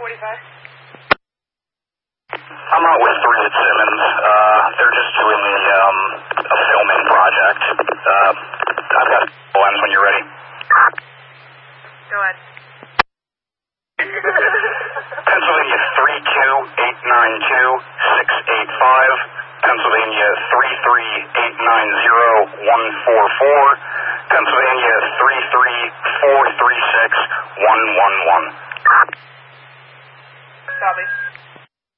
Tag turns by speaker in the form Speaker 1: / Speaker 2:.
Speaker 1: I'm out with 3 at Simmons. They're just doing a filming project. I've got lens when you're ready.
Speaker 2: Go ahead.
Speaker 1: Pennsylvania 32892-685. Pennsylvania 33890-144. Pennsylvania 33436-111.
Speaker 2: Copy.